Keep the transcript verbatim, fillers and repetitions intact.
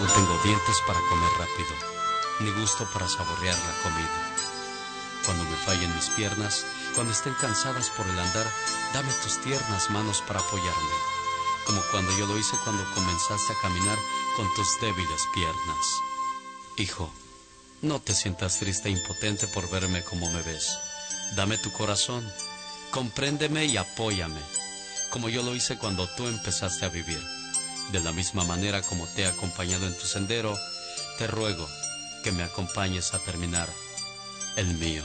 No tengo dientes para comer rápido, ni gusto para saborear la comida. Cuando me fallen mis piernas, cuando estén cansadas por el andar, dame tus tiernas manos para apoyarme, como cuando yo lo hice cuando comenzaste a caminar con tus débiles piernas. Hijo, no te sientas triste e impotente por verme como me ves. Dame tu corazón, compréndeme y apóyame, como yo lo hice cuando tú empezaste a vivir. De la misma manera como te he acompañado en tu sendero, te ruego que me acompañes a terminar el mío.